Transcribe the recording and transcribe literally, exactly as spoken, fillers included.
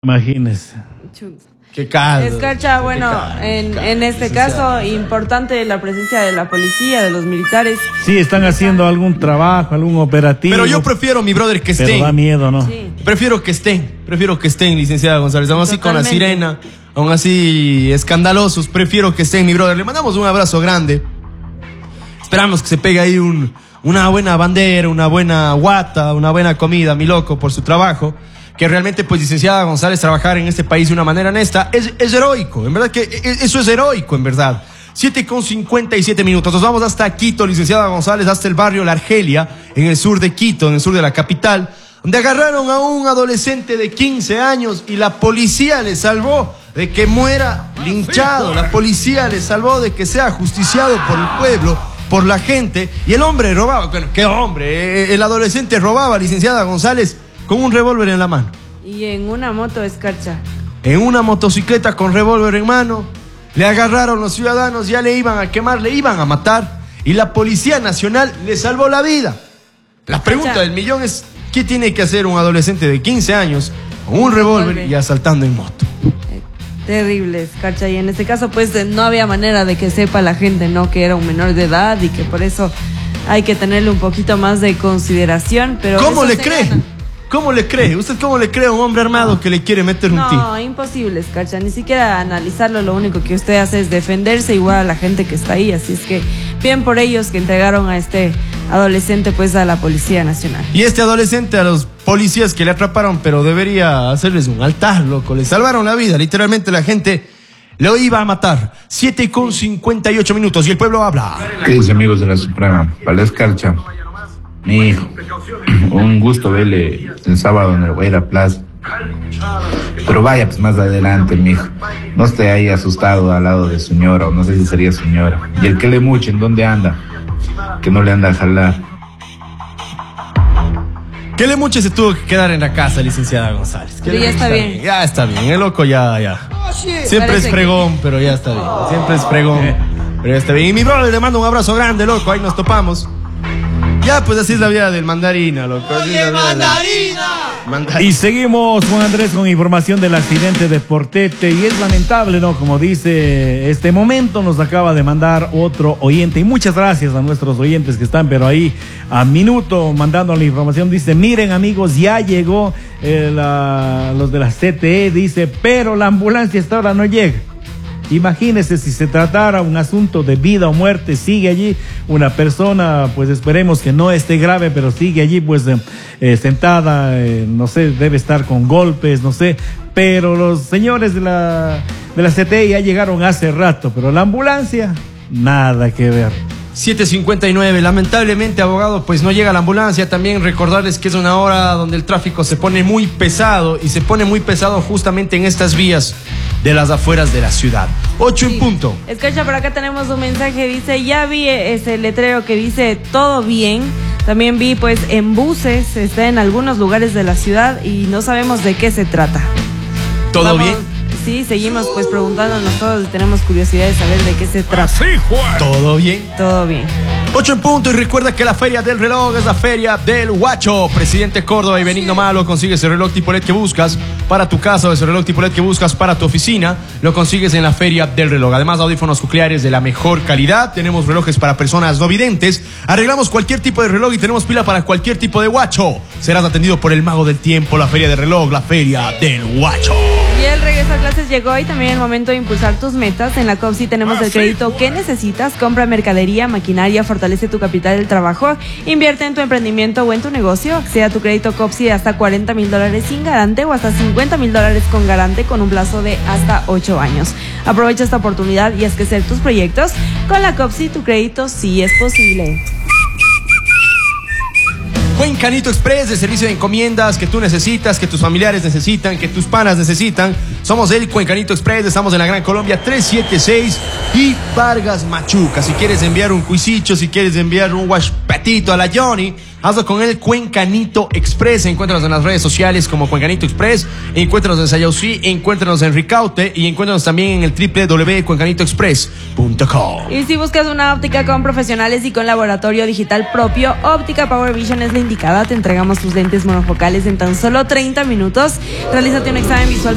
Imagínese. Qué caldo. Escarcha, bueno, caldo, en, caldo, en este caso, importante la presencia de la policía, de los militares. Sí, están haciendo algún trabajo, algún operativo. Pero yo prefiero, mi brother, que estén. Pero da miedo, ¿no? Sí. Prefiero que estén, prefiero que estén, licenciada González. Aún así con la Totalmente. sirena, aún así escandalosos, prefiero que estén, mi brother. Le mandamos un abrazo grande. Esperamos que se pegue ahí un, una buena bandera, una buena guata, una buena comida, mi loco, por su trabajo. Que realmente, pues, licenciada González, trabajar en este país de una manera honesta es, es heroico. En verdad que es, eso es heroico, en verdad. siete con cincuenta y siete minutos. Nos vamos hasta Quito, licenciada González, hasta el barrio La Argelia, en el sur de Quito, en el sur de la capital, donde agarraron a un adolescente de quince años y la policía le salvó de que muera linchado. La policía le salvó de que sea ajusticiado por el pueblo, por la gente. Y el hombre robaba. Bueno, ¿qué hombre? El adolescente robaba, licenciada González, con un revólver en la mano. Y en una moto, Escarcha. En una motocicleta con revólver en mano. Le agarraron los ciudadanos, ya le iban a quemar, le iban a matar. Y la Policía Nacional le salvó la vida. La pregunta del millón es: ¿qué tiene que hacer un adolescente de quince años con un revólver y asaltando en moto? Eh, terrible, Escarcha. Y en este caso, pues, eh, no había manera de que sepa la gente, ¿no? Que era un menor de edad y que por eso hay que tenerle un poquito más de consideración. Pero ¿Cómo eso le se cree? gana. ¿Cómo le cree? ¿Usted cómo le cree a un hombre armado que le quiere meter un tiro? No, imposible, Escarcha. Ni siquiera analizarlo. Lo único que usted hace es defenderse igual a la gente que está ahí. Así es que bien por ellos que entregaron a este adolescente, pues, a la Policía Nacional. Y este adolescente, a los policías que le atraparon, pero debería hacerles un altar, loco. Le salvaron la vida. Literalmente la gente lo iba a matar. siete con cincuenta y ocho minutos y el pueblo habla. ¿Qué dice, amigos de la Suprema? Para la Escarcha, mi hijo, un gusto verle el sábado en el Guaira Plaza. Pero vaya, pues más adelante, mi hijo. No esté ahí asustado al lado de su señora, o no sé si sería señora. Y el que le muche, ¿en dónde anda? Que no le anda a jalar. Que le muche se tuvo que quedar en la casa, licenciada González. Que Pero le ya muche está bien. Ya está bien, el loco ya, ya. Siempre Parece es fregón, pero ya está bien. Siempre es fregón, pero ya está bien. Y mi brother le mando un abrazo grande, loco, ahí nos topamos. Ya, pues así es la vida del mandarina, loco. Así es la vida mandarina! Mandarina. Y seguimos, Juan Andrés, con información del accidente de Portete. Y es lamentable, ¿no? Como dice, este momento nos acaba de mandar otro oyente. Y muchas gracias a nuestros oyentes que están, pero ahí a minuto mandando la información. Dice: miren, amigos, ya llegó eh, la, los de la C T E. Dice, pero la ambulancia hasta ahora no llega. Imagínese si se tratara un asunto de vida o muerte, sigue allí una persona, pues esperemos que no esté grave, pero sigue allí pues eh, eh, sentada, eh, no sé, debe estar con golpes, no sé, pero los señores de la, de la C T E ya llegaron hace rato, pero la ambulancia, nada que ver. siete cincuenta y nueve, lamentablemente, abogado, pues no llega la ambulancia. También recordarles que es una hora donde el tráfico se pone muy pesado, y se pone muy pesado justamente en estas vías de las afueras de la ciudad. Ocho en punto. Escucha, por acá tenemos un mensaje, dice: ya vi ese letrero que dice todo bien. También vi, pues, en buses, está en algunos lugares de la ciudad y no sabemos de qué se trata. ¿Todo Vamos, bien? Sí, seguimos pues preguntándonos todos y tenemos curiosidad de saber de qué se trata. ¿Todo bien? Todo bien. Ocho en punto, y recuerda que la Feria del Reloj es la Feria del Huacho. Presidente Córdoba y Benigno Malo, consigues el reloj tipo L E D que buscas para tu casa, o ese reloj tipo L E D que buscas para tu oficina, lo consigues en la Feria del Reloj. Además, audífonos cocleares de la mejor calidad. Tenemos relojes para personas no videntes. Arreglamos cualquier tipo de reloj y tenemos pila para cualquier tipo de huacho. Serás atendido por el mago del tiempo, la Feria del Reloj, la Feria del Huacho. Y el regreso a clases llegó, y también el momento de impulsar tus metas. En la COPSI tenemos el crédito que necesitas. Compra mercadería, maquinaria, fortalece tu capital del trabajo, invierte en tu emprendimiento o en tu negocio. Accede a tu crédito COPSI de hasta cuarenta mil dólares sin garante o hasta cincuenta mil dólares con garante, con un plazo de hasta ocho años. Aprovecha esta oportunidad y haz crecer tus proyectos. Con la COPSI, tu crédito sí es posible. Cuencanito Express, de servicio de encomiendas que tú necesitas, que tus familiares necesitan, que tus panas necesitan. Somos el Cuencanito Express, estamos en la Gran Colombia trescientos setenta y seis y Vargas Machuca. Si quieres enviar un cuisicho, si quieres enviar un guachpetito a la Johnny, hazlo con el Cuencanito Express. Encuéntranos en las redes sociales como Cuencanito Express, encuéntranos en Sayausí, encuéntranos en Ricaute y encuéntranos también en el doble u doble u doble u punto cuencanito express punto com. Y si buscas una óptica con profesionales y con laboratorio digital propio, Óptica Power Vision es la indicada. Te entregamos tus lentes monofocales en tan solo treinta minutos. Realízate un examen visual